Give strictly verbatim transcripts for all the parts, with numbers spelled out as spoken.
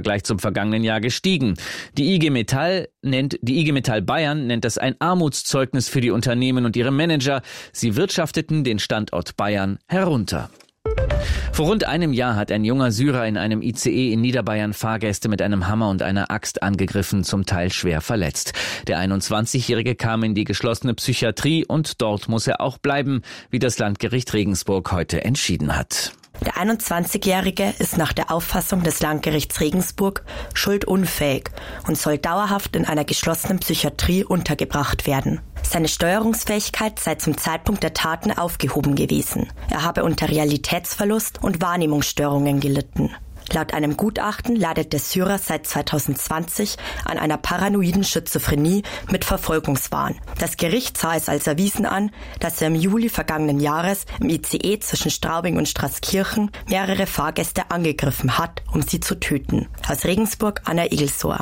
Vergleich zum vergangenen Jahr gestiegen. Die I G Metall nennt, die I G Metall Bayern nennt das ein Armutszeugnis für die Unternehmen und ihre Manager. Sie wirtschafteten den Standort Bayern herunter. Vor rund einem Jahr hat ein junger Syrer in einem I C E in Niederbayern Fahrgäste mit einem Hammer und einer Axt angegriffen, zum Teil schwer verletzt. Der einundzwanzigjährige kam in die geschlossene Psychiatrie und dort muss er auch bleiben, wie das Landgericht Regensburg heute entschieden hat. Der einundzwanzigjährige ist nach der Auffassung des Landgerichts Regensburg schuldunfähig und soll dauerhaft in einer geschlossenen Psychiatrie untergebracht werden. Seine Steuerungsfähigkeit sei zum Zeitpunkt der Taten aufgehoben gewesen. Er habe unter Realitätsverlust und Wahrnehmungsstörungen gelitten. Laut einem Gutachten leidet der Syrer seit zweitausendzwanzig an einer paranoiden Schizophrenie mit Verfolgungswahn. Das Gericht sah es als erwiesen an, dass er im Juli vergangenen Jahres im I C E zwischen Straubing und Straßkirchen mehrere Fahrgäste angegriffen hat, um sie zu töten. Aus Regensburg, Anna Egelsor.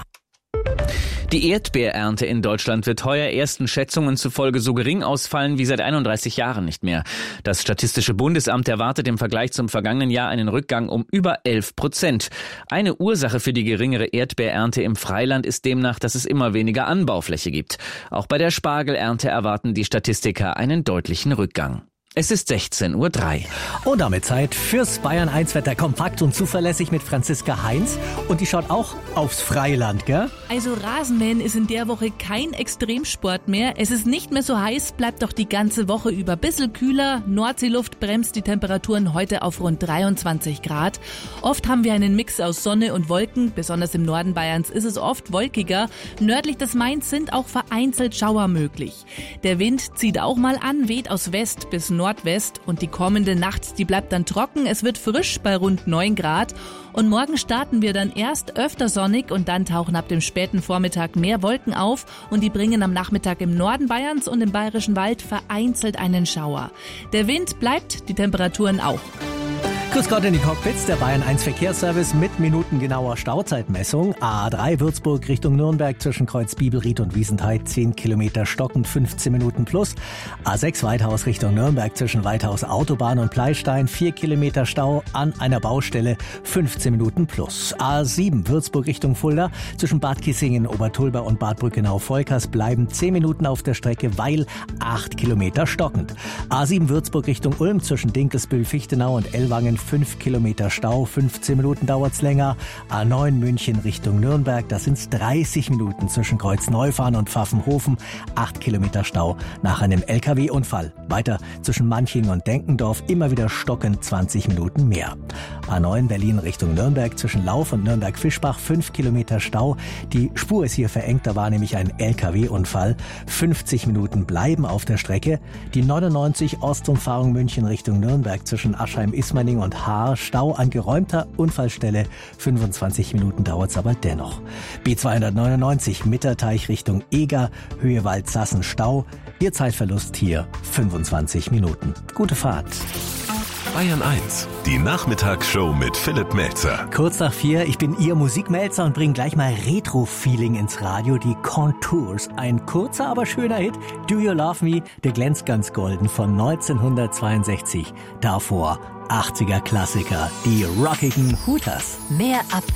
Die Erdbeerernte in Deutschland wird heuer ersten Schätzungen zufolge so gering ausfallen wie seit einunddreißig Jahren nicht mehr. Das Statistische Bundesamt erwartet im Vergleich zum vergangenen Jahr einen Rückgang um über elf Prozent. Eine Ursache für die geringere Erdbeerernte im Freiland ist demnach, dass es immer weniger Anbaufläche gibt. Auch bei der Spargelernte erwarten die Statistiker einen deutlichen Rückgang. Es ist sechzehn Uhr drei. Und damit Zeit fürs Bayern eins Wetter, kompakt und zuverlässig mit Franziska Heinz. Und die schaut auch aufs Freiland, gell? Also Rasenmähen ist in der Woche kein Extremsport mehr. Es ist nicht mehr so heiß, bleibt doch die ganze Woche über. Bissl kühler, Nordseeluft bremst die Temperaturen heute auf rund dreiundzwanzig Grad. Oft haben wir einen Mix aus Sonne und Wolken. Besonders im Norden Bayerns ist es oft wolkiger. Nördlich des Mains sind auch vereinzelt Schauer möglich. Der Wind zieht auch mal an, weht aus West bis Nord. Nordwest und die kommende Nacht, die bleibt dann trocken. Es wird frisch bei rund neun Grad und morgen starten wir dann erst öfter sonnig und dann tauchen ab dem späten Vormittag mehr Wolken auf und die bringen am Nachmittag im Norden Bayerns und im Bayerischen Wald vereinzelt einen Schauer. Der Wind bleibt, die Temperaturen auch. Grüß Gott in die Cockpits, der Bayern eins Verkehrsservice mit minutengenauer Stauzeitmessung. A drei Würzburg Richtung Nürnberg zwischen Kreuz Bibelried und Wiesenthal zehn Kilometer stockend, fünfzehn Minuten plus. A sechs Weithaus Richtung Nürnberg zwischen Weithaus Autobahn und Pleistein vier Kilometer Stau an einer Baustelle, fünfzehn Minuten plus. A sieben Würzburg Richtung Fulda zwischen Bad Kissingen, Obertulba und Bad Brückenau-Volkers bleiben zehn Minuten auf der Strecke, weil acht Kilometer stockend. A sieben Würzburg Richtung Ulm zwischen Dinkelsbühl, Fichtenau und Ellwangen fünf Kilometer Stau, fünfzehn Minuten dauert's länger. A neun München Richtung Nürnberg, da sind's dreißig Minuten zwischen Kreuzneufahren und Pfaffenhofen, acht Kilometer Stau nach einem L K W-Unfall. Weiter zwischen Manching und Denkendorf immer wieder stockend, zwanzig Minuten mehr. A neun Berlin Richtung Nürnberg zwischen Lauf und Nürnberg-Fischbach, fünf Kilometer Stau. Die Spur ist hier verengt, da war nämlich ein L K W-Unfall. fünfzig Minuten bleiben auf der Strecke. Die neunundneunzig Ostumfahrung München Richtung Nürnberg zwischen Aschheim-Ismaning und Haar, Stau an geräumter Unfallstelle, fünfundzwanzig Minuten dauert's aber dennoch. B zweihundertneunundneunzig Mitterteich Richtung Eger, Höhe Waldsassen Stau, Ihr Zeitverlust hier fünfundzwanzig Minuten. Gute Fahrt. Bayern eins, die Nachmittagsshow mit Philipp Melzer. Kurz nach vier, ich bin Ihr Musikmelzer und bringe gleich mal Retro-Feeling ins Radio, die Contours. Ein kurzer, aber schöner Hit, Do You Love Me, der glänzt ganz golden von neunzehnhundertzweiundsechzig. Davor achtziger Klassiker, die rockigen Hooters. Mehr Abwechslung.